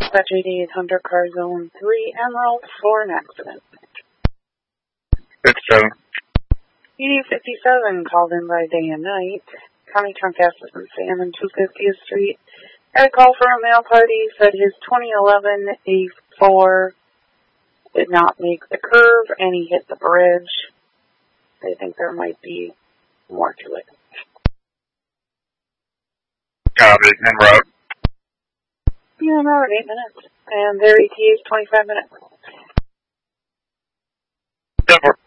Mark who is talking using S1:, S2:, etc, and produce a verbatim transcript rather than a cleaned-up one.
S1: Dispatch eighty-eight Hunter, car zone three, Emerald, for an accident.
S2: fifty-seven.
S1: E fifty-seven called in by day and night. County Trunk Assistant Sam on two hundred fiftieth Street. Had a call from a mail party, said his twenty eleven A four did not make the curve and he hit the bridge. They think there might be more to it.
S2: Copy, en route.
S1: Yeah, I'm out eight minutes. And their E T A is twenty-five minutes.
S2: ten four.